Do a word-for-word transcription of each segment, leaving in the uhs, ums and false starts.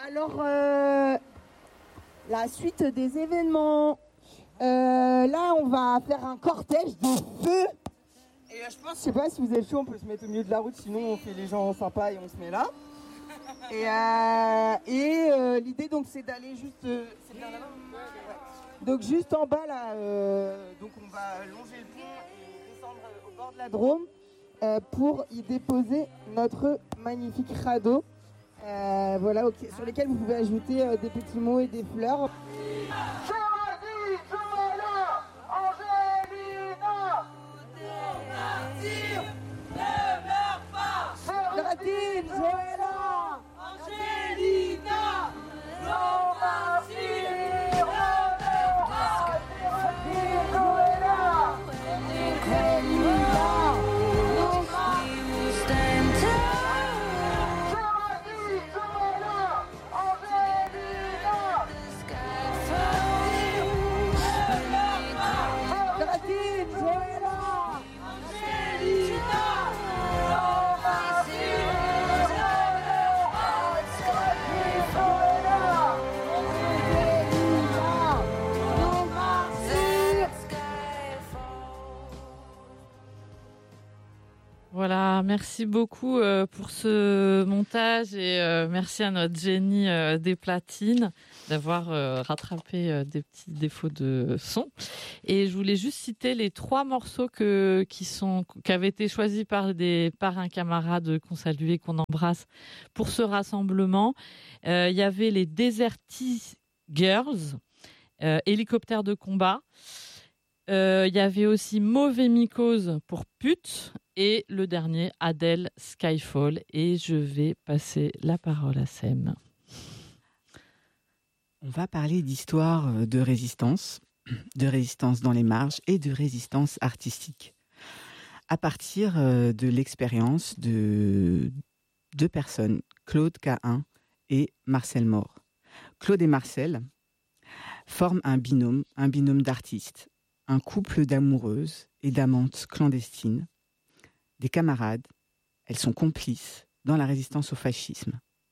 Alors, euh, la suite des événements. Euh, là, on va faire un cortège de feu. Et euh, je pense, je sais pas si vous êtes chaud, on peut se mettre au milieu de la route, sinon on fait les gens sympas et on se met là. Et, euh, et euh, l'idée donc c'est d'aller juste, euh, c'est bien là-bas. Donc juste en bas là, euh, donc on va longer le pont et descendre au bord de la Drôme euh, pour y déposer notre magnifique radeau. Euh, voilà, okay, sur lesquels vous pouvez ajouter euh, des petits mots et des fleurs. Joëlla, Angelina, non martyr, Joëlla, Angelina, non Voilà, merci beaucoup euh, pour ce montage et euh, merci à notre génie euh, des platines d'avoir euh, rattrapé euh, des petits défauts de son. Et je voulais juste citer les trois morceaux que, qui, sont, qui avaient été choisis par, des, par un camarade qu'on salue et qu'on embrasse pour ce rassemblement. Euh, il y avait les Deserty Girls, euh, Hélicoptère de combat. Il euh, y avait aussi Mauvais Mycose pour pute et le dernier Adele Skyfall. Et je vais passer la parole à Sem. On va parler d'histoire de résistance, de résistance dans les marges et de résistance artistique. À partir de l'expérience de deux personnes, Claude Cahin et Marcel Mort. Claude et Marcel forment un binôme, un binôme d'artistes. Un couple d'amoureuses et d'amantes clandestines, des camarades, elles sont complices dans la résistance au fascisme.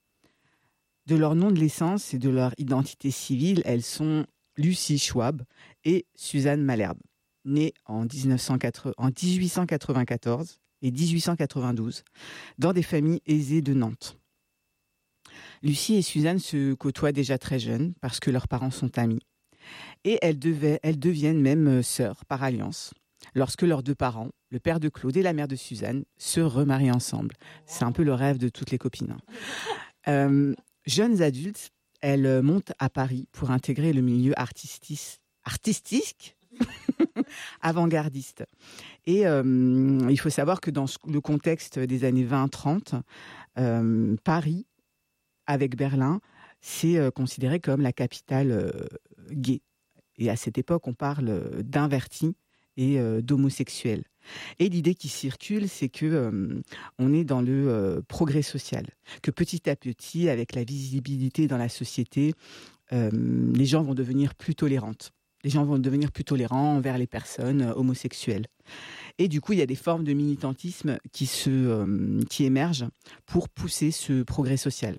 De leur nom de naissance et de leur identité civile, elles sont Lucie Schwab et Suzanne Malherbe, nées en, dix-huit cent quatre-vingt-quatorze et dix-huit cent quatre-vingt-douze, dans des familles aisées de Nantes. Lucie et Suzanne se côtoient déjà très jeunes parce que leurs parents sont amis. Et elles, devaient, elles deviennent même sœurs par alliance, lorsque leurs deux parents, le père de Claude et la mère de Suzanne, se remarient ensemble. C'est un peu le rêve de toutes les copines. Euh, jeunes adultes, elles montent à Paris pour intégrer le milieu artistique, artistique avant-gardiste. Et euh, il faut savoir que dans le contexte des années vingt trente, euh, Paris, avec Berlin, c'est euh, considéré comme la capitale euh, gay. Et à cette époque, on parle d'invertis et euh, d'homosexuels. Et l'idée qui circule, c'est que euh, on est dans le euh, progrès social, que petit à petit, avec la visibilité dans la société, euh, les gens vont devenir plus tolérantes. Les gens vont devenir plus tolérants envers les personnes euh, homosexuelles. Et du coup, il y a des formes de militantisme qui se, euh, qui émergent pour pousser ce progrès social.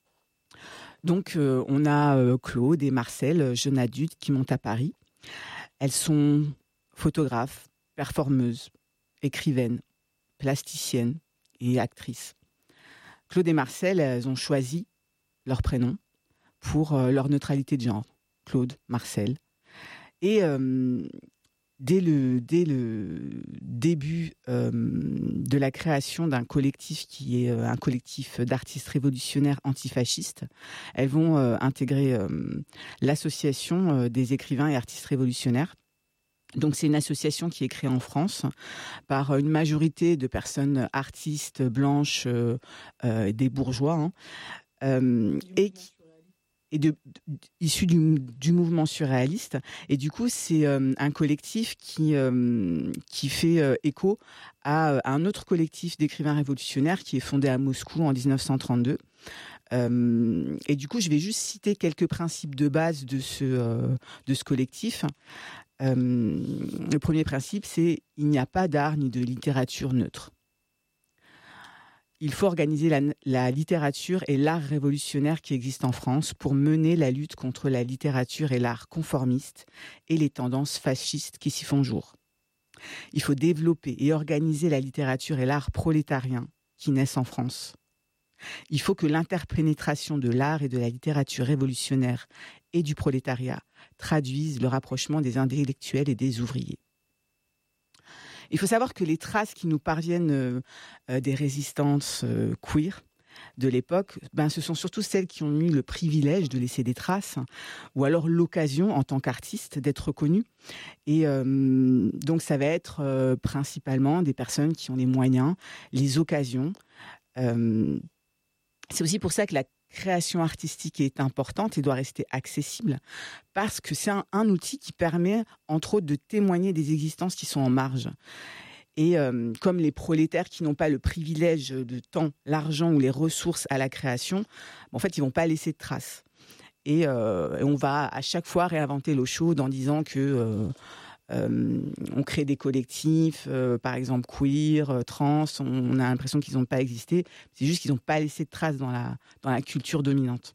Donc, euh, on a euh, Claude et Marcel, jeunes adultes, qui montent à Paris. Elles sont photographes, performeuses, écrivaines, plasticiennes et actrices. Claude et Marcel, elles ont choisi leur prénom pour euh, leur neutralité de genre. Claude, Marcel. Et euh, dès, le, dès le début euh, de la création d'un collectif qui est euh, un collectif d'artistes révolutionnaires antifascistes, elles vont euh, intégrer euh, l'association euh, des écrivains et artistes révolutionnaires. Donc c'est une association qui est créée en France par une majorité de personnes artistes blanches, euh, euh, des bourgeois, hein, euh, et qui et de, de, issu du, du mouvement surréaliste. Et du coup, c'est euh, un collectif qui, euh, qui fait euh, écho à, à un autre collectif d'écrivains révolutionnaires qui est fondé à Moscou en dix-neuf cent trente-deux. Euh, et du coup, je vais juste citer quelques principes de base de ce, euh, de ce collectif. Euh, le premier principe, c'est « il n'y a pas d'art ni de littérature neutre ». il faut organiser la, la littérature et l'art révolutionnaire qui existent en France pour mener la lutte contre la littérature et l'art conformiste et les tendances fascistes qui s'y font jour. Il faut développer et organiser la littérature et l'art prolétarien qui naissent en France. Il faut que l'interpénétration de l'art et de la littérature révolutionnaire et du prolétariat traduise le rapprochement des intellectuels et des ouvriers. Il faut savoir que les traces qui nous parviennent euh, euh, des résistances euh, queer de l'époque, ben, ce sont surtout celles qui ont eu le privilège de laisser des traces, ou alors l'occasion, en tant qu'artiste, d'être reconnues. Et euh, donc, ça va être euh, principalement des personnes qui ont les moyens, les occasions. Euh, c'est aussi pour ça que la création artistique est importante et doit rester accessible, parce que c'est un, un outil qui permet, entre autres, de témoigner des existences qui sont en marge. Et euh, comme les prolétaires qui n'ont pas le privilège de temps, l'argent ou les ressources à la création, en fait, ils ne vont pas laisser de traces. Et, euh, et on va à chaque fois réinventer l'eau chaude en disant que euh, euh, on crée des collectifs, euh, par exemple queer, euh, trans, on, on a l'impression qu'ils n'ont pas existé. C'est juste qu'ils n'ont pas laissé de traces dans la, dans la culture dominante.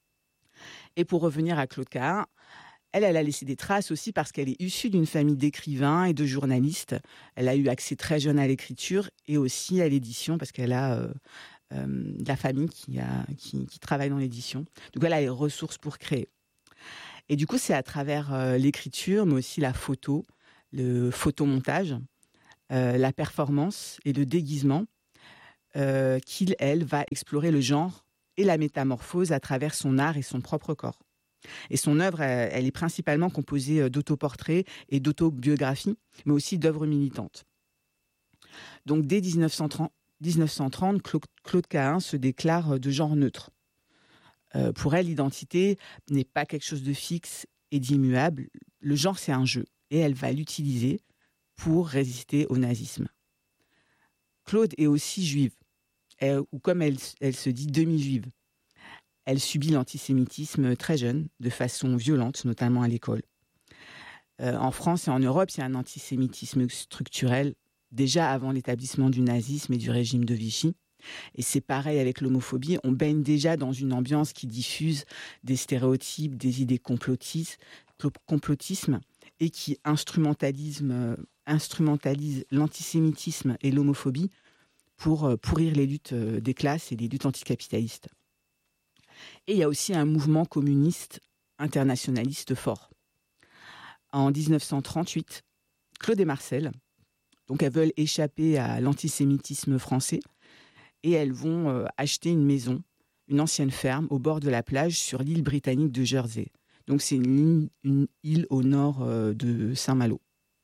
Et pour revenir à Claude Cahun, Elle, elle a laissé des traces aussi parce qu'elle est issue d'une famille d'écrivains et de journalistes. Elle a eu accès très jeune à l'écriture et aussi à l'édition parce qu'elle a euh, euh, de la famille qui, a, qui, qui travaille dans l'édition. Donc elle a les ressources pour créer. Et du coup, c'est à travers euh, l'écriture, mais aussi la photo, le photomontage, euh, la performance et le déguisement euh, qu'il, elle, va explorer le genre et la métamorphose à travers son art et son propre corps. Et son œuvre, elle est principalement composée d'autoportraits et d'autobiographies, mais aussi d'œuvres militantes. Donc, dès dix-neuf cent trente, Claude Cahun se déclare de genre neutre. Euh, pour elle, l'identité n'est pas quelque chose de fixe et d'immuable. Le genre, c'est un jeu, et elle va l'utiliser pour résister au nazisme. Claude est aussi juive, elle, ou comme elle, elle se dit, demi-juive. Elle subit l'antisémitisme très jeune, de façon violente, notamment à l'école. Euh, en France et en Europe, il y a un antisémitisme structurel, déjà avant l'établissement du nazisme et du régime de Vichy. Et c'est pareil avec l'homophobie. On baigne déjà dans une ambiance qui diffuse des stéréotypes, des idées complotistes, complotisme et qui instrumentalise, euh, instrumentalise l'antisémitisme et l'homophobie pour euh, pourrir les luttes euh, des classes et les luttes anticapitalistes. Et il y a aussi un mouvement communiste internationaliste fort. En dix-neuf cent trente-huit, Claude et Marcel, donc elles veulent échapper à l'antisémitisme français et elles vont euh, acheter une maison, une ancienne ferme au bord de la plage sur l'île britannique de Jersey. Donc c'est une, une île au nord euh, de Saint-Malo.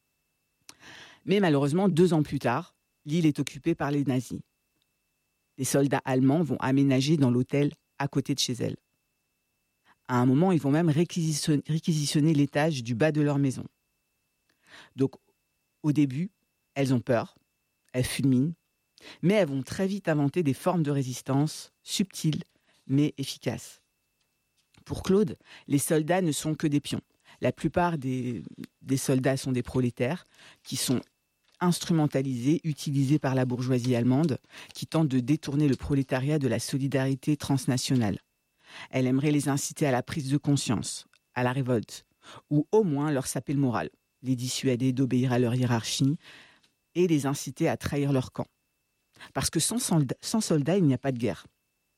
Mais malheureusement, deux ans plus tard, l'île est occupée par les nazis. Les soldats allemands vont aménager dans l'hôtel à côté de chez elles. À un moment, ils vont même réquisitionner, réquisitionner l'étage du bas de leur maison. Donc, au début, elles ont peur, elles fulminent, mais elles vont très vite inventer des formes de résistance subtiles, mais efficaces. Pour Claude, les soldats ne sont que des pions. La plupart des, des soldats sont des prolétaires qui sont instrumentalisés, utilisés par la bourgeoisie allemande, qui tente de détourner le prolétariat de la solidarité transnationale. Elle aimerait les inciter à la prise de conscience, à la révolte, ou au moins leur saper le moral, les dissuader d'obéir à leur hiérarchie et les inciter à trahir leur camp. Parce que sans soldats, sans soldats, il n'y a pas de guerre.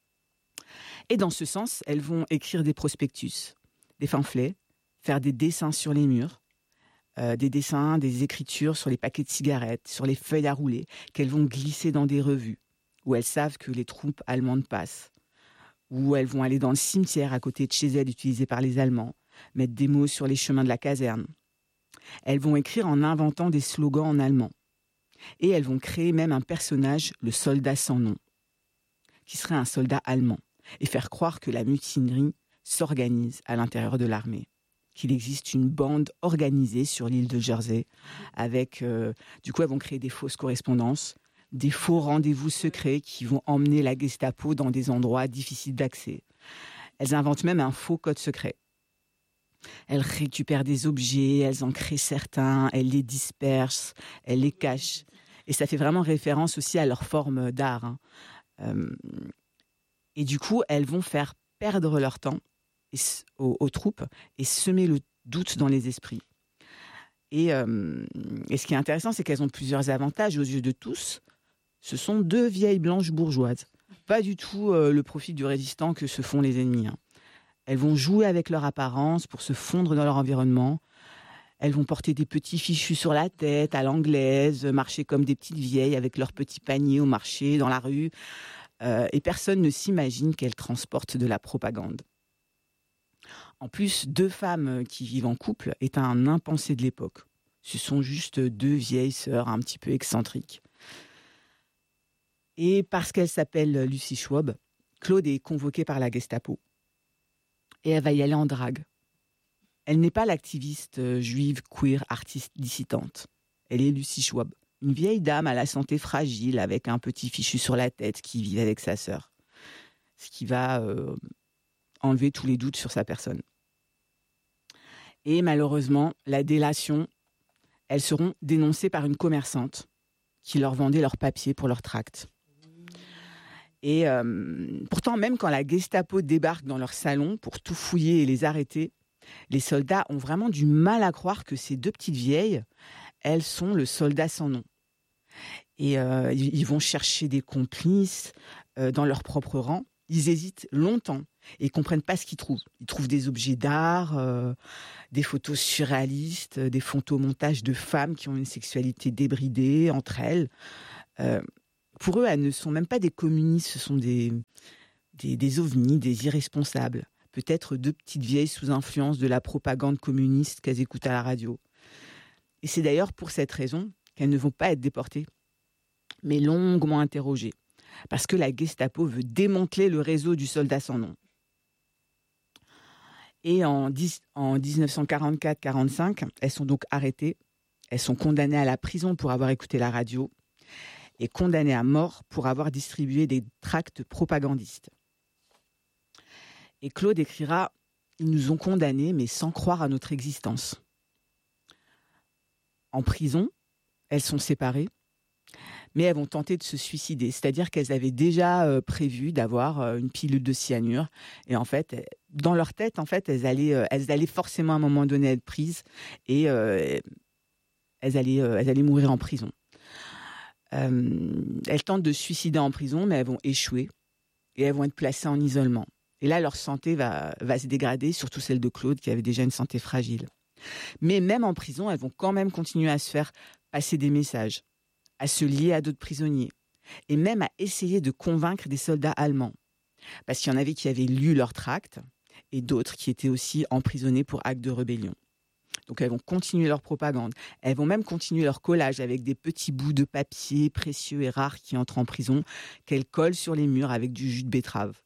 Et dans ce sens, elles vont écrire des prospectus, des pamphlets, faire des dessins sur les murs, Euh, des dessins, des écritures sur les paquets de cigarettes, sur les feuilles à rouler, qu'elles vont glisser dans des revues, où elles savent que les troupes allemandes passent, où elles vont aller dans le cimetière à côté de chez elles, utilisé par les Allemands, mettre des mots sur les chemins de la caserne. Elles vont écrire en inventant des slogans en allemand. Et elles vont créer même un personnage, le soldat sans nom, qui serait un soldat allemand, et faire croire que la mutinerie s'organise à l'intérieur de l'armée. Qu'il existe une bande organisée sur l'île de Jersey avec, euh, du coup, elles vont créer des fausses correspondances, des faux rendez-vous secrets qui vont emmener la Gestapo dans des endroits difficiles d'accès. Elles inventent même un faux code secret. Elles récupèrent des objets, elles en créent certains, elles les dispersent, elles les cachent. Et ça fait vraiment référence aussi à leur forme d'art, hein. Euh, et du coup, elles vont faire perdre leur temps et, aux, aux troupes et semer le doute dans les esprits. Et, euh, et ce qui est intéressant, c'est qu'elles ont plusieurs avantages aux yeux de tous. Ce sont deux vieilles blanches bourgeoises. Pas du tout euh, le profil du résistant que se font les ennemis. Hein. Elles vont jouer avec leur apparence pour se fondre dans leur environnement. Elles vont porter des petits fichus sur la tête, à l'anglaise, marcher comme des petites vieilles avec leurs petits paniers au marché, dans la rue. Euh, et personne ne s'imagine qu'elles transportent de la propagande. En plus, deux femmes qui vivent en couple est un impensé de l'époque. Ce sont juste deux vieilles sœurs un petit peu excentriques. Et parce qu'elle s'appelle Lucy Schwab, Claude est convoquée par la Gestapo. Et elle va y aller en drague. Elle n'est pas l'activiste juive, queer, artiste dissidente. Elle est Lucy Schwab, une vieille dame à la santé fragile avec un petit fichu sur la tête qui vit avec sa sœur. Ce qui va euh, enlever tous les doutes sur sa personne. Et malheureusement, la délation, elles seront dénoncées par une commerçante qui leur vendait leurs papiers pour leurs tracts. Et euh, pourtant, même quand la Gestapo débarque dans leur salon pour tout fouiller et les arrêter, les soldats ont vraiment du mal à croire que ces deux petites vieilles, elles sont le soldat sans nom. Et euh, ils vont chercher des complices euh, dans leur propre rang. Ils hésitent longtemps et ils comprennent pas ce qu'ils trouvent. Ils trouvent des objets d'art, euh, des photos surréalistes, des photomontages de femmes qui ont une sexualité débridée entre elles. Euh, pour eux, elles ne sont même pas des communistes, ce sont des, des, des ovnis, des irresponsables. Peut-être deux petites vieilles sous influence de la propagande communiste qu'elles écoutent à la radio. Et c'est d'ailleurs pour cette raison qu'elles ne vont pas être déportées, mais longuement interrogées. Parce que la Gestapo veut démanteler le réseau du soldat sans nom. Et en, dix, en dix-neuf cent quarante-quatre quarante-cinq, elles sont donc arrêtées. Elles sont condamnées à la prison pour avoir écouté la radio et condamnées à mort pour avoir distribué des tracts propagandistes. Et Claude écrira « Ils nous ont condamnés, mais sans croire à notre existence ». En prison, elles sont séparées, mais elles vont tenter de se suicider. C'est-à-dire qu'elles avaient déjà euh, prévu d'avoir euh, une pilule de cyanure. Et en fait, dans leur tête, en fait, elles allaient, euh, elles allaient forcément à un moment donné être prises et euh, elles, allaient, euh, elles allaient mourir en prison. Euh, elles tentent de se suicider en prison, mais elles vont échouer et elles vont être placées en isolement. Et là, leur santé va, va se dégrader, surtout celle de Claude, qui avait déjà une santé fragile. Mais même en prison, elles vont quand même continuer à se faire passer des messages, à se lier à d'autres prisonniers, et même à essayer de convaincre des soldats allemands. Parce qu'il y en avait qui avaient lu leurs tracts, et d'autres qui étaient aussi emprisonnés pour actes de rébellion. Donc elles vont continuer leur propagande. Elles vont même continuer leur collage avec des petits bouts de papier précieux et rares qui entrent en prison, qu'elles collent sur les murs avec du jus de betterave.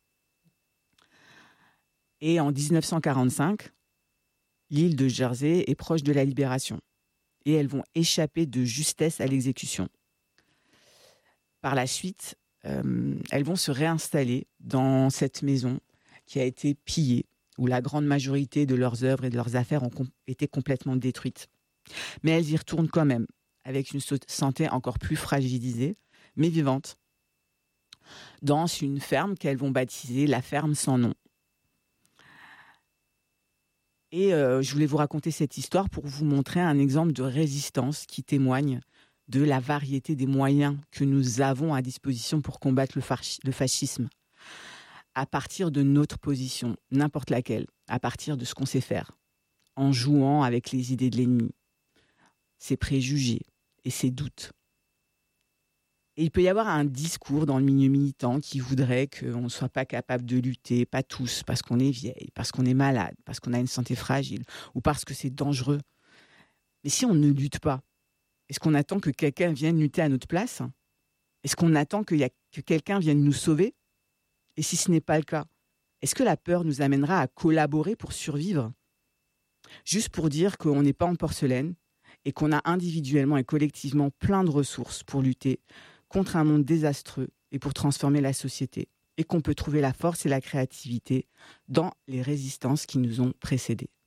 Et en dix-neuf cent quarante-cinq, l'île de Jersey est proche de la libération. Et elles vont échapper de justesse à l'exécution. Par la suite, euh, elles vont se réinstaller dans cette maison qui a été pillée, où la grande majorité de leurs œuvres et de leurs affaires ont com- été complètement détruites. Mais elles y retournent quand même, avec une santé encore plus fragilisée, mais vivante, dans une ferme qu'elles vont baptiser la ferme sans nom. Et euh, je voulais vous raconter cette histoire pour vous montrer un exemple de résistance qui témoigne de la variété des moyens que nous avons à disposition pour combattre le, fach- le fascisme. À partir de notre position, n'importe laquelle, à partir de ce qu'on sait faire, en jouant avec les idées de l'ennemi, ses préjugés et ses doutes. Et il peut y avoir un discours dans le milieu militant qui voudrait qu'on ne soit pas capable de lutter, pas tous, parce qu'on est vieille, parce qu'on est malade, parce qu'on a une santé fragile, ou parce que c'est dangereux. Mais si on ne lutte pas, est-ce qu'on attend que quelqu'un vienne lutter à notre place ? Est-ce qu'on attend qu'il y a, que quelqu'un vienne nous sauver ? Et si ce n'est pas le cas, est-ce que la peur nous amènera à collaborer pour survivre ? Juste pour dire qu'on n'est pas en porcelaine et qu'on a individuellement et collectivement plein de ressources pour lutter contre un monde désastreux et pour transformer la société, et qu'on peut trouver la force et la créativité dans les résistances qui nous ont précédés.